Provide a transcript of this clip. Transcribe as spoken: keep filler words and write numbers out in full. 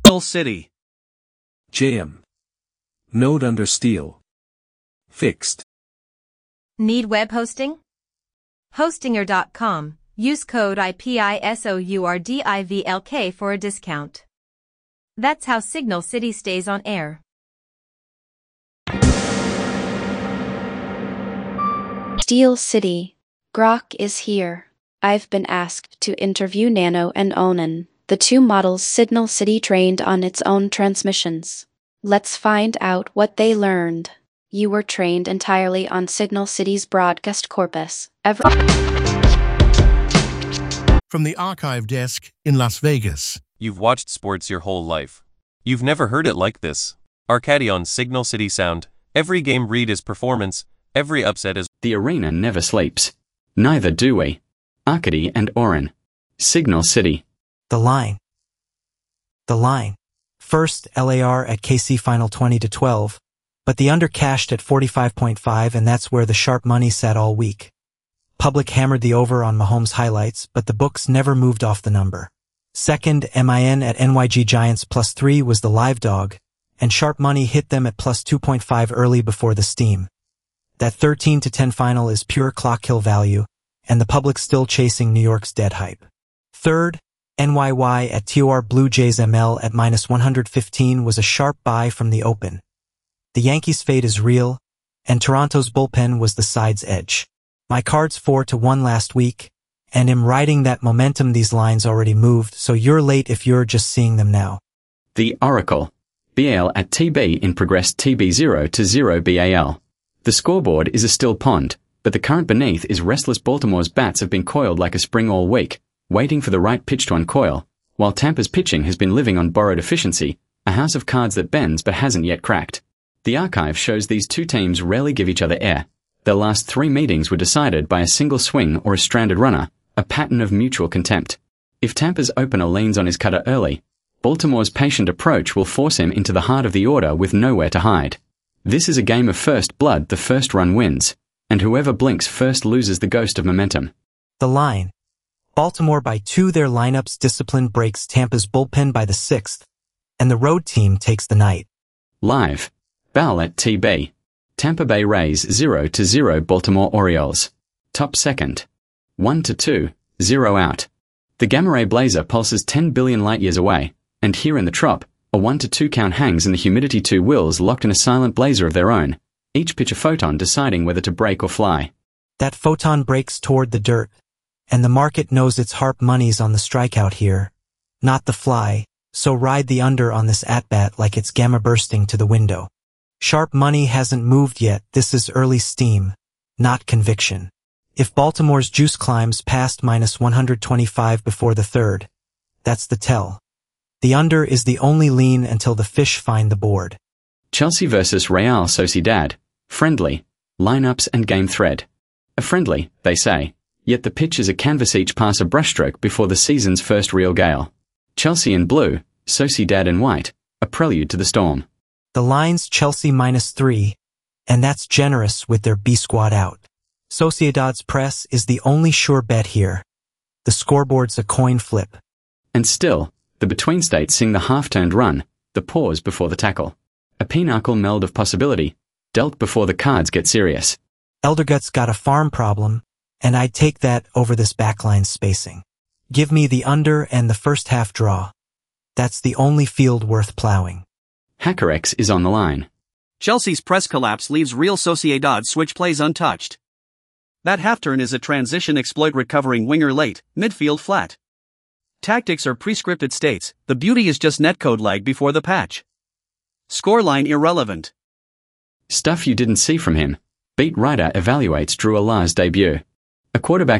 Signal City. J M. Node under Steel. Fixed. Need web hosting? Hostinger dot com. Use code I P I S O U R D I V L K for a discount. That's how Signal City stays on air. Steel City. Grok is here. I've been asked to interview Nano and Onan, the two models Signal City trained on its own transmissions. Let's find out what they learned. You were trained entirely on Signal City's broadcast corpus. Ever From the archive desk in Las Vegas. You've watched sports your whole life. You've never heard it like this. Arcady on Signal City Sound. Every game read is performance. Every upset is... The arena never sleeps. Neither do we. Arcady and Oren. Signal City. The line. The line. First L A R at K C final twenty to twelve, but the under cashed at forty-five point five, and that's where the sharp money sat all week. Public hammered the over on Mahomes highlights, but the books never moved off the number. Second, M I N at N Y G Giants plus three was the live dog, and sharp money hit them at plus two point five early before the steam. That thirteen to ten final is pure clock kill value, and the public still chasing New York's dead hype. Third, N Y Y at T O R Blue Jays M L at minus one hundred fifteen was a sharp buy from the open. The Yankees' fate is real, and Toronto's bullpen was the side's edge. My card's four to one last week, and am riding that momentum. These lines already moved, so you're late if you're just seeing them now. The Oracle. B A L at T B in progress T B zero to zero B A L. The scoreboard is a still pond, but the current beneath is restless. Baltimore's bats have been coiled like a spring all week, waiting for the right pitch to uncoil, while Tampa's pitching has been living on borrowed efficiency, a house of cards that bends but hasn't yet cracked. The archive shows these two teams rarely give each other air. Their last three meetings were decided by a single swing or a stranded runner, a pattern of mutual contempt. If Tampa's opener leans on his cutter early, Baltimore's patient approach will force him into the heart of the order with nowhere to hide. This is a game of first blood. The first run wins, and whoever blinks first loses the ghost of momentum. The line. Baltimore by two. Their lineup's discipline breaks Tampa's bullpen by the sixth, and the road team takes the night. Live. Bell at T B. Tampa Bay Rays zero to zero Baltimore Orioles. Top second. one to two, zero out. The Gamma Ray Blazer pulses ten billion light years away, and here in the trop, a one to two count hangs in the humidity. Two wheels locked in a silent blazer of their own, each pitch a photon deciding whether to break or fly. That photon breaks toward the dirt, and the market knows its harp money's on the strikeout here, not the fly, so ride the under on this at-bat like it's gamma bursting to the window. Sharp money hasn't moved yet. This is early steam, not conviction. If Baltimore's juice climbs past minus one hundred twenty-five before the third, that's the tell. The under is the only lean until the fish find the board. Chelsea versus Real Sociedad. Friendly. Lineups and game thread. A friendly, they say, yet the pitch is a canvas, each pass a brushstroke before the season's first real gale. Chelsea in blue, Sociedad in white, a prelude to the storm. The line's Chelsea minus three, and that's generous with their B squad out. Sociedad's press is the only sure bet here. The scoreboard's a coin flip. And still, the between states sing the half-turned run, the pause before the tackle. A pinnacle meld of possibility, dealt before the cards get serious. Eldergut's got a farm problem, and I'd take that over this backline spacing. Give me the under and the first half draw. That's the only field worth plowing. HackerX is on the line. Chelsea's press collapse leaves Real Sociedad's switch plays untouched. That half-turn is a transition exploit, recovering winger late, midfield flat. Tactics are prescripted states, the beauty is just netcode lag before the patch. Scoreline irrelevant. Stuff you didn't see from him. Beat writer evaluates Drew Allah's debut. A quarterback